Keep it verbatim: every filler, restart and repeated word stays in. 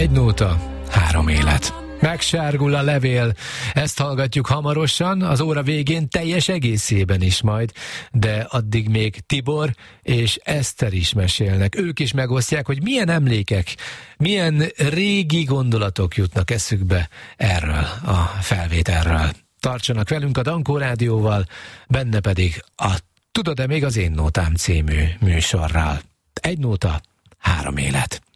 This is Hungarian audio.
Egy nóta, három élet. Megsárgul a levél, ezt hallgatjuk hamarosan, az óra végén teljes egészében is majd, de addig még Tibor és Eszter is mesélnek. Ők is megosztják, hogy milyen emlékek, milyen régi gondolatok jutnak eszükbe erről a felvételről. Tartsanak velünk a Dankó Rádióval, benne pedig a Tudod-e még az én nótám című műsorral. Egy nóta, három élet.